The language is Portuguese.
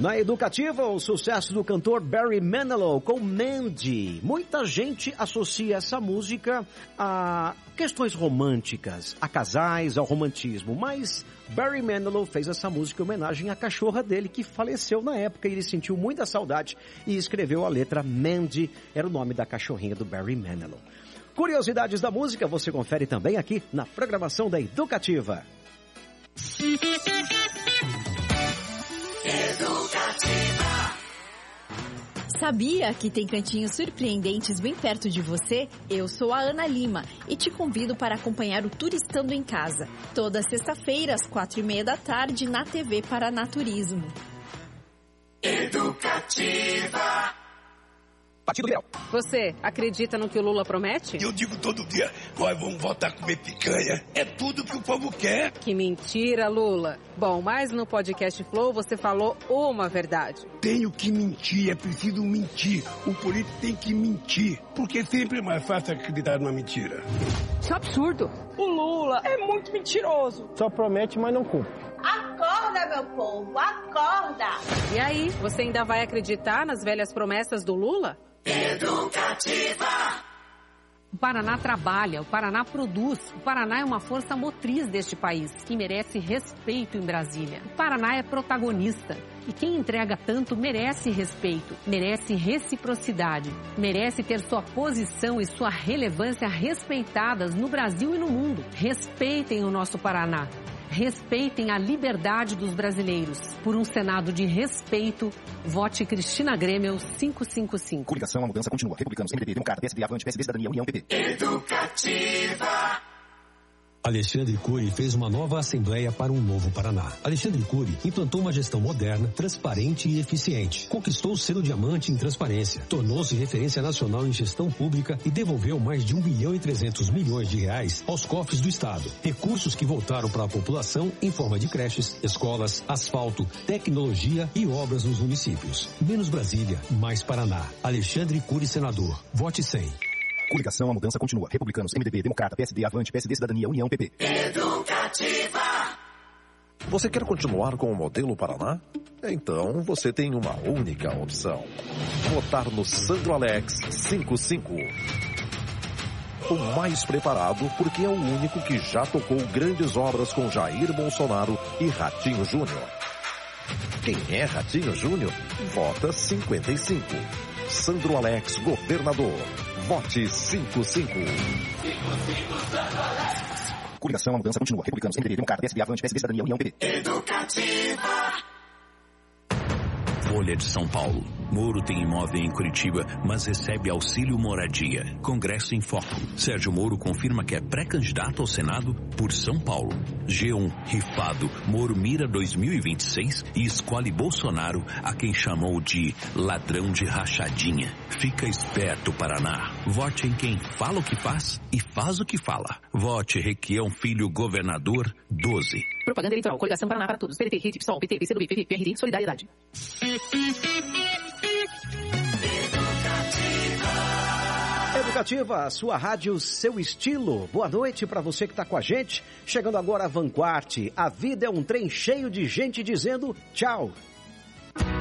Na Educativa, o sucesso do cantor Barry Manilow com Mandy. Muita gente associa essa música a questões românticas, a casais, ao romantismo. Mas Barry Manilow fez essa música em homenagem à cachorra dele, que faleceu na época e ele sentiu muita saudade e escreveu a letra. Mandy era o nome da cachorrinha do Barry Manilow. Curiosidades da música você confere também aqui na programação da Educativa. Educativa. Sabia que tem cantinhos surpreendentes bem perto de você? Eu sou a Ana Lima e te convido para acompanhar o Turistando em Casa, toda sexta-feira às 4:30 da tarde na TV Paraná Turismo. Educativa. Partido Liberal. Você acredita no que o Lula promete? Eu digo todo dia, nós vamos voltar a comer picanha. É tudo que o povo quer. Que mentira, Lula. Bom, mas no podcast Flow você falou uma verdade. Tenho que mentir, é preciso mentir. O político tem que mentir, porque sempre é mais fácil acreditar numa mentira. Isso é um absurdo. O Lula é muito mentiroso. Só promete, mas não cumpre. Acorda, meu povo, acorda! E aí, você ainda vai acreditar nas velhas promessas do Lula? Educativa. O Paraná trabalha, o Paraná produz, o Paraná é uma força motriz deste país, que merece respeito em Brasília. O Paraná é protagonista e quem entrega tanto merece respeito, merece reciprocidade, merece ter sua posição e sua relevância respeitadas no Brasil e no mundo. Respeitem o nosso Paraná. Respeitem a liberdade dos brasileiros. Por um Senado de respeito, vote Cristina Grêmio 555. Coligação, a mudança continua. Republicanos, MDB, Democrata, PSD, Avante, PSD, Cidadania, União, PP. Educativa. Alexandre Cury fez uma nova Assembleia para um novo Paraná. Alexandre Cury implantou uma gestão moderna, transparente e eficiente. Conquistou o selo diamante em transparência. Tornou-se referência nacional em gestão pública e devolveu mais de 1.300 bilhões aos cofres do Estado. Recursos que voltaram para a população em forma de creches, escolas, asfalto, tecnologia e obras nos municípios. Menos Brasília, mais Paraná. Alexandre Cury, senador. Vote 100. Coligação, a mudança continua. Republicanos, MDB, Democrata, PSD, Avante, PSD, Cidadania, União, PP. Educativa. Você quer continuar com o modelo Paraná? Então você tem uma única opção. Votar no Sandro Alex 55. O mais preparado porque é o único que já tocou grandes obras com Jair Bolsonaro e Ratinho Júnior. Quem é Ratinho Júnior? Vota 55. Sandro Alex, governador. Vote 55. Coligação, a mudança continua. Republicanos, MDB, Democrata, PSD, Avante, PSD, Cidadania, União, PP. Educativa. Folha de São Paulo. Moro tem imóvel em Curitiba, mas recebe auxílio moradia. Congresso em Foco. Sérgio Moro confirma que é pré-candidato ao Senado por São Paulo. G1, rifado. Moro mira 2026 e escolhe Bolsonaro, a quem chamou de ladrão de rachadinha. Fica esperto, Paraná. Vote em quem fala o que faz e faz o que fala. Vote Requião Filho, governador 12. Propaganda eleitoral, Coligação Paraná para todos. PDT, RIT, PSOL, PT, PCdoB, PP, PRD, Solidariedade. Educativa, sua rádio, seu estilo. Boa noite para você que está com a gente. Chegando agora a Vanguard. A vida é um trem cheio de gente dizendo tchau.